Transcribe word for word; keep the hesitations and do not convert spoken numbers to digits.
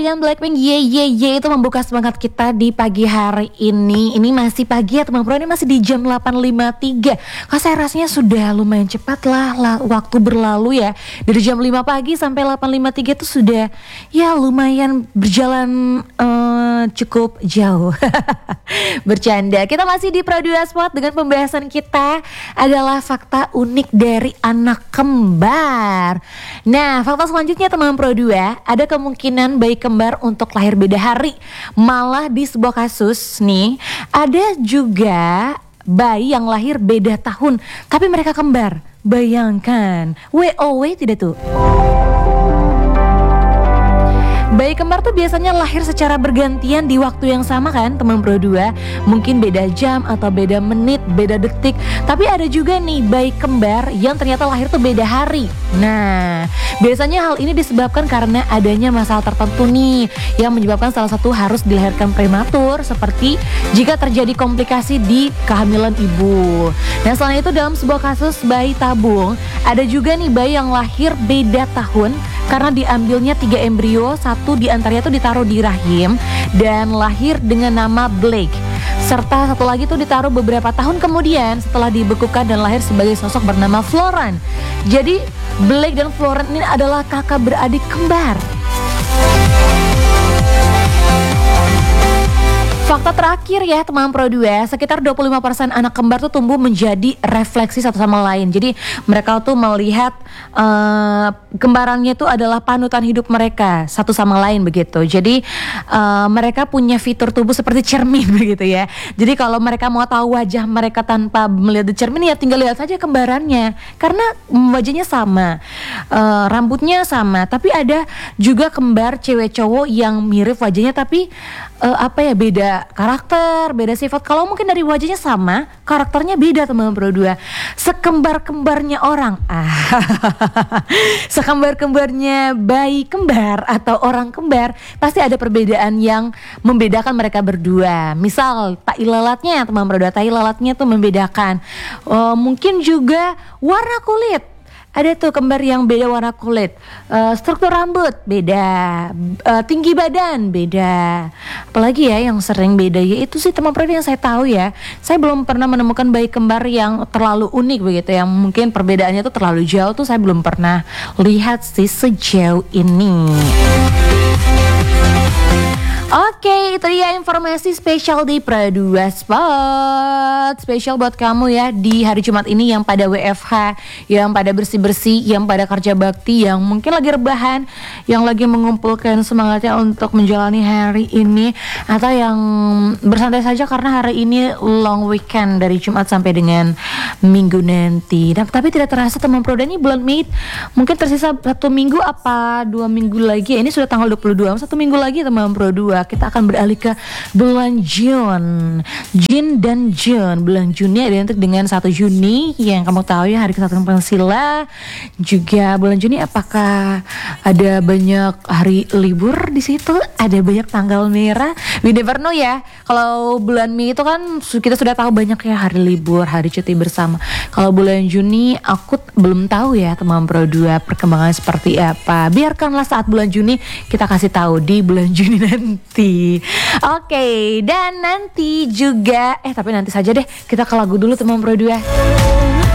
dengan Blackpink Ye Ye Ye itu membuka semangat kita di pagi hari ini. Ini masih pagi ya teman-teman, ini masih di jam delapan lima puluh tiga. Kalau saya rasanya sudah lumayan cepat lah, lah waktu berlalu ya. Dari jam lima pagi sampai delapan lima puluh tiga itu sudah ya lumayan berjalan uh, cukup jauh. Bercanda. Kita masih di Pro dua Spot dengan pembahasan kita adalah fakta unik dari anak kembar. Nah, fakta selanjutnya teman Pro dua, ada kemungkinan bayi kembar untuk lahir beda hari. Malah di sebuah kasus nih, ada juga bayi yang lahir beda tahun, tapi mereka kembar. Bayangkan, W O W tidak tuh? Bayi kembar tuh biasanya lahir secara bergantian di waktu yang sama kan teman Pro dua. Mungkin beda jam atau beda menit, beda detik. Tapi ada juga nih bayi kembar yang ternyata lahir tuh beda hari. Nah, biasanya hal ini disebabkan karena adanya masalah tertentu nih yang menyebabkan salah satu harus dilahirkan prematur, seperti jika terjadi komplikasi di kehamilan ibu. Nah, selain itu dalam sebuah kasus bayi tabung, ada juga nih bayi yang lahir beda tahun karena diambilnya tiga embrio, satu diantaranya tuh ditaruh di rahim dan lahir dengan nama Blake. Serta satu lagi tuh ditaruh beberapa tahun kemudian setelah dibekukan dan lahir sebagai sosok bernama Floran. Jadi Blake dan Floran ini adalah kakak beradik kembar. Fakta terakhir ya teman Pro dua, sekitar dua puluh lima persen anak kembar tuh tumbuh menjadi refleksi satu sama lain. Jadi mereka tuh melihat uh, kembarannya tuh adalah panutan hidup mereka satu sama lain begitu. Jadi uh, mereka punya fitur tubuh seperti cermin begitu ya. Jadi kalau mereka mau tahu wajah mereka tanpa melihat di cermin, ya tinggal lihat saja kembarannya. Karena wajahnya sama, uh, rambutnya sama. Tapi ada juga kembar cewek cowok yang mirip wajahnya tapi uh, apa ya beda karakter, beda sifat. Kalau mungkin dari wajahnya sama, karakternya beda teman-teman Pro dua. Sekembar-kembarnya orang, ah, sekembar-kembarnya bayi kembar atau orang kembar, pasti ada perbedaan yang membedakan mereka berdua. Misal tai lalatnya, teman Pro dua, tai lalatnya tuh membedakan. Uh, mungkin juga warna kulit. Ada tuh kembar yang beda warna kulit, uh, struktur rambut beda, uh, tinggi badan beda. Apalagi ya yang sering beda, ya itu sih teman Pro yang saya tahu ya. Saya belum pernah menemukan bayi kembar yang terlalu unik begitu, yang mungkin perbedaannya tuh terlalu jauh tuh saya belum pernah lihat sih sejauh ini. Oke, itu dia informasi spesial di Pro dua Spot. Spesial buat kamu ya di hari Jumat ini yang pada W F H, yang pada bersih-bersih, yang pada kerja bakti, yang mungkin lagi rebahan, yang lagi mengumpulkan semangatnya untuk menjalani hari ini, atau yang bersantai saja karena hari ini long weekend dari Jumat sampai dengan Minggu nanti. Nah, tapi tidak terasa teman Pro, ini bulan Mei mungkin tersisa satu minggu apa dua minggu lagi. Ini sudah tanggal dua puluh dua, satu minggu lagi teman Pro dua. Kita akan beralih ke bulan Jun. Jin dan Jun. Bulan Juni identik dengan satu Juni yang kamu tahu ya, hari kesatuan Pancasila. Juga bulan Juni apakah ada banyak hari libur di situ? Ada banyak tanggal merah? We never know ya. Kalau bulan Mei itu kan kita sudah tahu banyak ya hari libur, hari cuti bersama. Kalau bulan Juni aku belum tahu ya teman Pro dua perkembangan seperti apa. Biarkanlah saat bulan Juni kita kasih tahu di bulan Juni nanti. Oke, okay, dan nanti juga eh tapi nanti saja deh kita ke lagu dulu teman Pro dua.